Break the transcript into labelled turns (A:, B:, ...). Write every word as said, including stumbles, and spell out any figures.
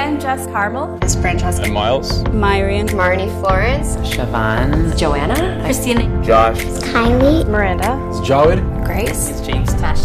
A: I'm Jess Carmel.
B: It's Francesca.
C: I'm Miles.
D: Myrian.
E: Marnie Florence.
F: Siobhan.
E: Joanna.
A: Christina.
C: Josh.
G: Kylie.
E: Miranda.
C: It's Jawed.
E: Grace.
F: It's James.
E: Tash.